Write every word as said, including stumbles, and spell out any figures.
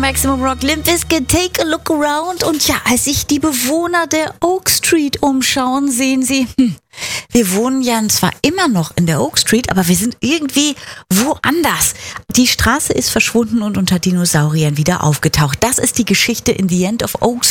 Maximum Rock, Limp Bizkit, Take a Look Around. Und ja, als sich die Bewohner der Oak Street umschauen, sehen sie, hm, wir wohnen ja zwar immer noch in der Oak Street, aber wir sind irgendwie woanders. Die Straße ist verschwunden und unter Dinosauriern wieder aufgetaucht. Das ist die Geschichte in The End of Oak